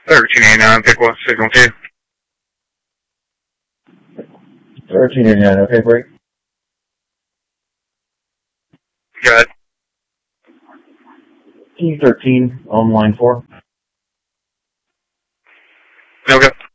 1389, pick one, signal 2. 1389, okay, break. Go ahead. T13 on line 4. Okay.